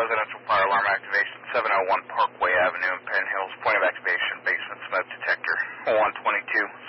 residential fire alarm activation, 701 Parkway Avenue in Penn Hills. Point of activation, basement smoke detector, 122.